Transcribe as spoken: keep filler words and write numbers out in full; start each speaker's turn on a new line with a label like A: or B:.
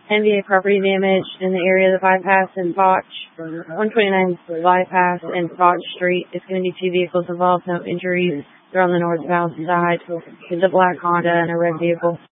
A: N V A property damage in the area of the bypass and Foch, one twenty-nine bypass and Foch Street. It's going to be two vehicles involved, no injuries. They're on the northbound side. It's a black Honda and a red vehicle.